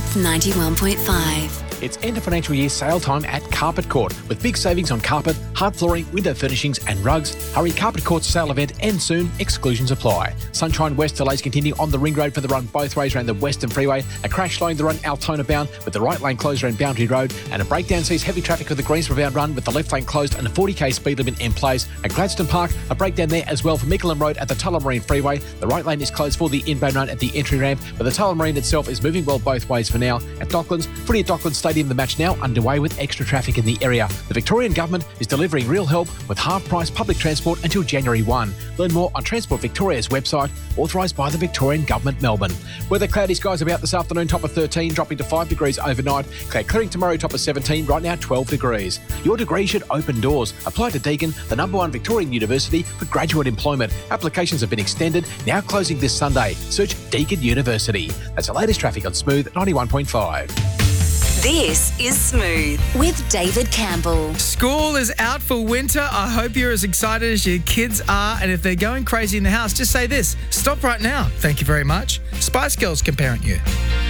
91.5. It's end of financial year sale time at Carpet Court with big savings on carpet, hard flooring, window furnishings and rugs. Hurry, Carpet Court's sale event ends soon. Exclusions apply. Sunshine West delays continue on the Ring Road for the run both ways around the Western Freeway. A crash slowing the run Altona bound with the right lane closed around Boundary Road. And a breakdown sees heavy traffic with the Greensboro bound run with the left lane closed and a 40k speed limit in place. At Gladstone Park, a breakdown there as well for Mickleham Road at the Tullamarine Freeway. The right lane is closed for the inbound run at the entry ramp, but the Tullamarine itself is moving well both ways for now. At Docklands, footy at Docklands Stadium, the match now underway with extra traffic in the area. The Victorian Government is delivering real help with half-price public transport until January 1. Learn more on Transport Victoria's website, authorised by the Victorian Government, Melbourne. Weather, cloudy skies about this afternoon, top of 13, dropping to 5 degrees overnight. Clearing tomorrow, top of 17, right now 12 degrees. Your degree should open doors. Apply to Deakin, the #1 Victorian university for graduate employment. Applications have been extended, now closing this Sunday. Search Deakin University. That's the latest traffic on Smooth 91.5. This is Smooth with David Campbell. School is out for winter. I hope you're as excited as your kids are. And if they're going crazy in the house, just say this: stop right now. Thank you very much. Spice Girls can parent you.